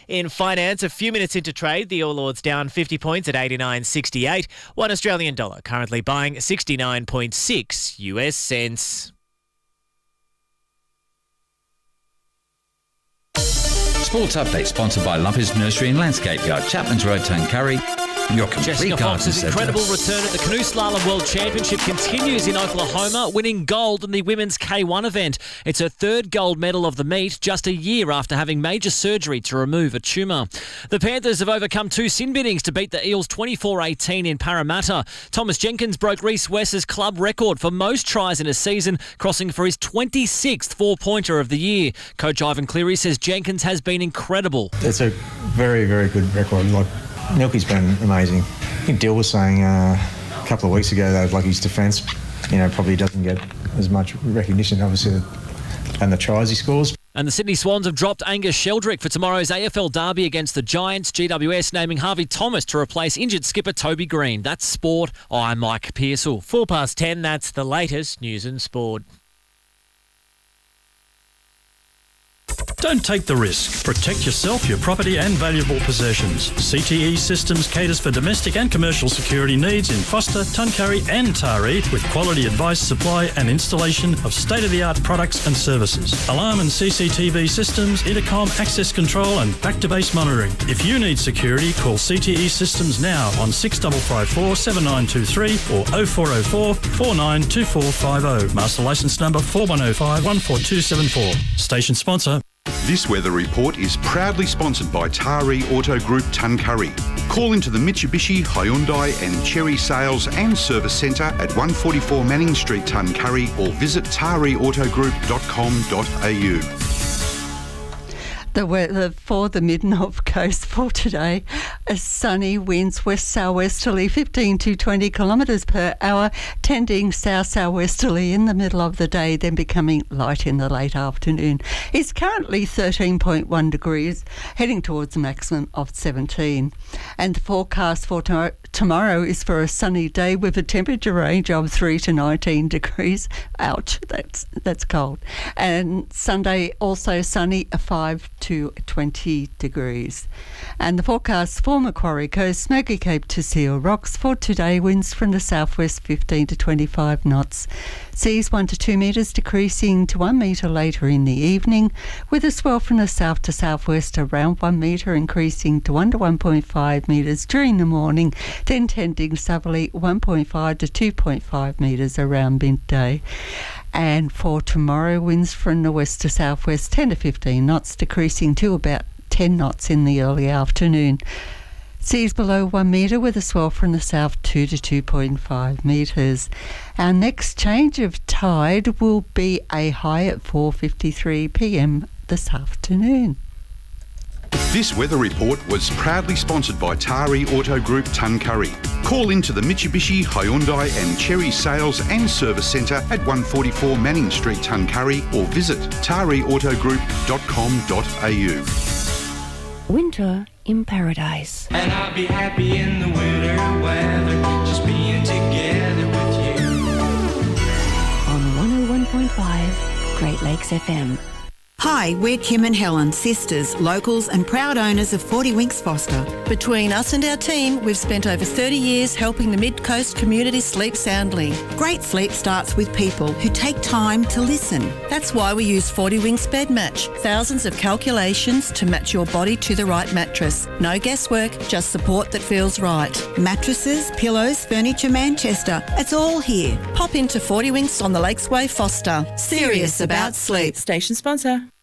In finance, a few minutes into trade, the All Ords down 50 points at 89.68. One Australian dollar currently buying 69.6 US cents. Sports Update sponsored by Lumpers Nursery and Landscape Yard, Chapman's Road, Tuncurry. Your complete Jessica garden Fox's centre. incredible return at the Canoe Slalom World Championship continues in Oklahoma, winning gold in the women's K1 event. It's her third gold medal of the meet, just a year after having major surgery to remove a tumour. The Panthers have overcome 2 sin binnings to beat the Eels 24-18 in Parramatta. Thomas Jenkins broke Reece West's club record for most tries in a season, crossing for his 26th four-pointer of the year. Coach Ivan Cleary says Jenkins has been incredible. It's a very, very good record. Milky's been amazing. I think Dill was saying a couple of weeks ago that his defence, probably doesn't get as much recognition, obviously, than the tries he scores. And the Sydney Swans have dropped Angus Sheldrick for tomorrow's AFL derby against the Giants. GWS naming Harvey Thomas to replace injured skipper Toby Green. That's sport. I'm Mike Pearsall. 10:04, that's the latest news and sport. Don't take the risk. Protect yourself, your property and valuable possessions. CTE Systems caters for domestic and commercial security needs in Foster, Tuncurry and Taree with quality advice, supply and installation of state-of-the-art products and services. Alarm and CCTV systems, intercom, access control and back-to-base monitoring. If you need security, call CTE Systems now on 6554 7923 or 0404 492450. Master licence number 4105 14274. Station sponsor. This weather report is proudly sponsored by Taree Auto Group Tuncurry. Call into the Mitsubishi, Hyundai and Chery Sales and Service Centre at 144 Manning Street, Tuncurry, or visit tareautogroup.com.au. The weather for the mid-north coast for today, a sunny winds west-southwesterly 15 to 20 kilometres per hour, tending south-southwesterly in the middle of the day, then becoming light in the late afternoon. It's currently 13.1 degrees, heading towards a maximum of 17. And the forecast for tomorrow is for a sunny day with a temperature range of 3 to 19 degrees. Ouch, that's cold. And Sunday also sunny, 5 to 20 degrees. And the forecast for Macquarie Coast, Smoky Cape to Seal Rocks for today, winds from the southwest 15 to 25 knots. Seas 1 to 2 metres, decreasing to 1 metre later in the evening, with a swell from the south to southwest around 1 metre, increasing to 1 to 1.5 metres during the morning, then tending southerly 1.5 to 2.5 metres around midday. And for tomorrow, winds from the west to southwest 10 to 15 knots, decreasing to about 10 knots in the early afternoon. Seas below 1 metre with a swell from the south 2 to 2.5 metres. Our next change of tide will be a high at 4:53 p.m. this afternoon. This weather report was proudly sponsored by Taree Auto Group Tuncurry. Call into the Mitsubishi, Hyundai and Chery Sales and Service Centre at 144 Manning Street, Tuncurry, or visit tareautogroup.com.au. Winter in paradise. And I'll be happy in the winter weather, just being together with you. On 101.5 Great Lakes FM. Hi, we're Kim and Helen, sisters, locals and proud owners of 40 Winks Foster. Between us and our team, we've spent over 30 years helping the Mid-Coast community sleep soundly. Great sleep starts with people who take time to listen. That's why we use 40 Winks Bed Match. Thousands of calculations to match your body to the right mattress. No guesswork, just support that feels right. Mattresses, pillows, furniture, Manchester. It's all here. Pop into 40 Winks on the Lakesway, Foster. Serious about sleep. Station sponsor.